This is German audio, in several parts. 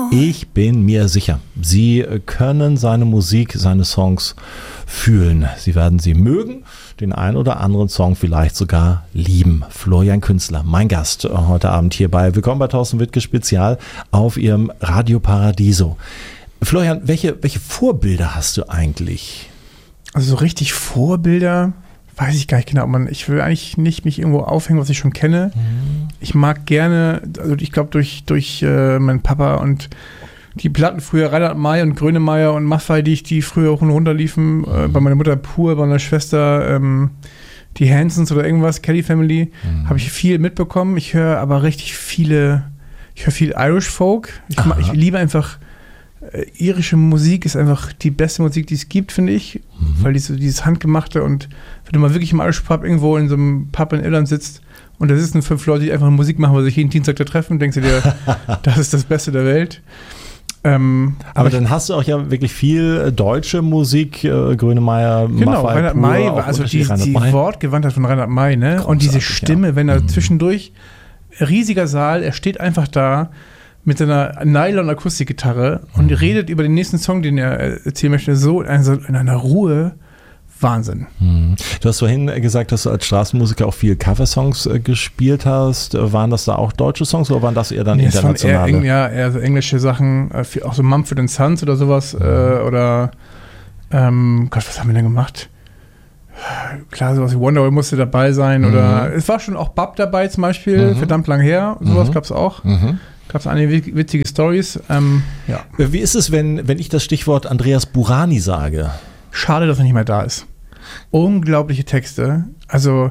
Ich bin mir sicher, Sie können seine Musik, seine Songs fühlen. Sie werden sie mögen, den einen oder anderen Song vielleicht sogar lieben. Florian Künzler, mein Gast heute Abend hierbei. Willkommen bei Thorsten Wittke Spezial auf Ihrem Radio Paradiso. Florian, welche Vorbilder hast du eigentlich? Also so richtig Vorbilder, weiß ich gar nicht genau. Ich will eigentlich nicht mich irgendwo aufhängen, was ich schon kenne. Ich mag gerne, also ich glaube durch meinen Papa und die Platten früher, Reinhard May und Grönemeyer und Maffay, die früher hoch und runter liefen, bei meiner Mutter Pur, bei meiner Schwester die Hansons oder irgendwas, Kelly Family, habe ich viel mitbekommen. Ich höre aber viel Irish Folk. Ich liebe einfach, irische Musik ist einfach die beste Musik, die es gibt, finde ich, weil dieses Handgemachte, und wenn du mal wirklich im Irish Pub irgendwo in so einem Pub in Irland sitzt und da sitzen 5 Leute, die einfach Musik machen, weil sie sich jeden Dienstag da treffen, denkst du dir, das ist das Beste der Welt. Aber dann hast du auch ja wirklich viel deutsche Musik, Grönemeyer, genau, Maffay, Reinhard May, also die Wortgewandtheit von Reinhard May, ne? Großartig, und diese Stimme, wenn er zwischendurch, riesiger Saal, er steht einfach da mit seiner Nylon-Akustikgitarre und redet über den nächsten Song, den er erzählen möchte, so in einer Ruhe. Wahnsinn. Du hast vorhin gesagt, dass du als Straßenmusiker auch viel Coversongs gespielt hast. Waren das da auch deutsche Songs oder waren das eher dann internationale? Eher so englische Sachen, auch so Mumford & Sons oder sowas. Oder Gott, was haben wir denn gemacht? Klar, sowas wie Wonderwall musste dabei sein. Oder es war schon auch Bab dabei zum Beispiel, verdammt lang her. Sowas gab es auch. Gab es einige witzige Storys. Ja. Wie ist es, wenn ich das Stichwort Andreas Burani sage? Schade, dass er nicht mehr da ist. Unglaubliche Texte. Also,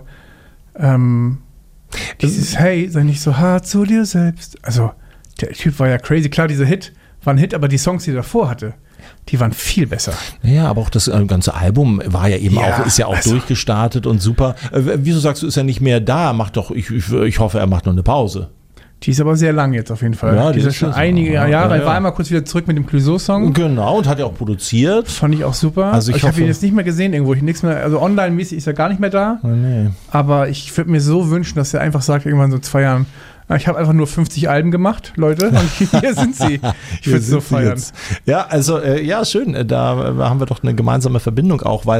dieses Hey, sei nicht so hart zu dir selbst. Also, der Typ war ja crazy. Klar, dieser Hit war ein Hit, aber die Songs, die er davor hatte, die waren viel besser. Ja, aber auch das ganze Album war ja eben ist ja auch durchgestartet und super. Wieso sagst du, ist er nicht mehr da? Ich hoffe, er macht nur eine Pause. Die ist aber sehr lang jetzt auf jeden Fall. Ja, die ist schon einige Jahre. Er war einmal kurz wieder zurück mit dem Clouseau-Song. Genau, und hat ja auch produziert. Fand ich auch super. Also ich habe ihn jetzt nicht mehr gesehen irgendwo. Also online-mäßig ist er gar nicht mehr da. Oh, nee. Aber ich würde mir so wünschen, dass er einfach sagt, irgendwann so in 2 Jahren, ich habe einfach nur 50 Alben gemacht, Leute, und hier sind sie. Ich würde es so feiern. Jetzt. Ja, also, schön. Da haben wir doch eine gemeinsame Verbindung auch, weil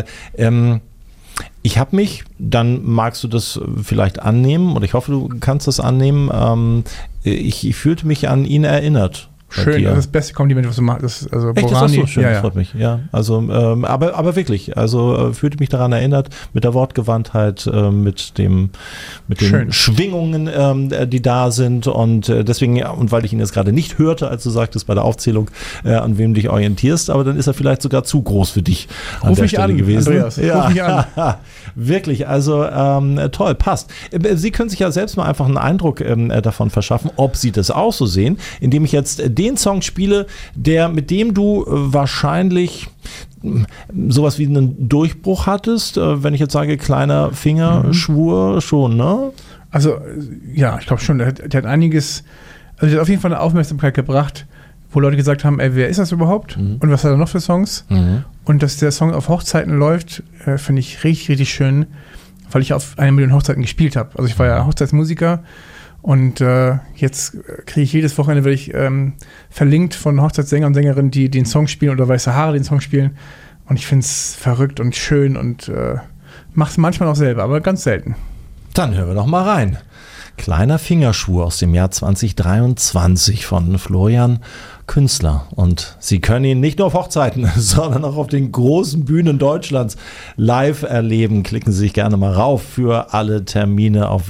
ich habe mich, dann magst du das vielleicht annehmen, oder ich hoffe, du kannst das annehmen, ich fühlte mich an ihn erinnert. Schön, das ist das beste Kompliment, was du machst. Das ist Echt, das ist so schön, das freut mich. Ja, also, aber wirklich, also fühlte mich daran erinnert, mit der Wortgewandtheit, mit den Schwingungen, die da sind, und deswegen, und weil ich ihn jetzt gerade nicht hörte, als du sagtest bei der Aufzählung, an wem du dich orientierst, aber dann ist er vielleicht sogar zu groß für dich an der Stelle gewesen. Andreas, ruf mich an. Wirklich, also toll, passt. Sie können sich ja selbst mal einfach einen Eindruck davon verschaffen, ob Sie das auch so sehen, indem ich jetzt den Song spiele, mit dem du wahrscheinlich sowas wie einen Durchbruch hattest, wenn ich jetzt sage, kleiner Fingerschwur, schon, ne? Also, ja, ich glaube schon, der hat einiges, also der hat auf jeden Fall eine Aufmerksamkeit gebracht, wo Leute gesagt haben, ey, wer ist das überhaupt? Und was hat er noch für Songs? Und dass der Song auf Hochzeiten läuft, finde ich richtig, richtig schön, weil ich auf 1 Million Hochzeiten gespielt habe. Also ich war ja Hochzeitsmusiker. Und jetzt kriege ich jedes Wochenende, werde ich verlinkt von Hochzeitssängern und Sängerinnen, die den Song spielen, oder Weiße Haare den Song spielen. Und ich finde es verrückt und schön und mache es manchmal auch selber, aber ganz selten. Dann hören wir doch mal rein. Kleiner Fingerschwur aus dem Jahr 2023 von Florian Künzler. Und Sie können ihn nicht nur auf Hochzeiten, sondern auch auf den großen Bühnen Deutschlands live erleben. Klicken Sie sich gerne mal rauf für alle Termine auf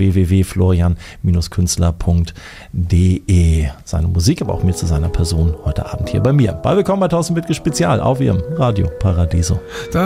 www.florian-künzler.de. Seine Musik, aber auch mehr zu seiner Person heute Abend hier bei mir. Willkommen bei Thorsten Wittke Spezial auf Ihrem Radio Paradiso.